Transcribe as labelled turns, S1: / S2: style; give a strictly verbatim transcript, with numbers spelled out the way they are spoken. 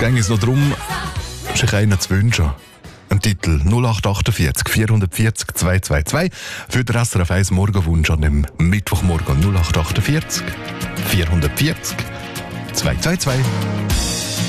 S1: ging es noch darum, sich einen zu wünschen. Ein Titel null acht achtundvierzig vierhundertvierzig zweihundertzweiundzwanzig für den S R F eins Morgenwunsch an dem Mittwochmorgen null acht achtundvierzig vierhundertvierzig zweihundertzweiundzwanzig.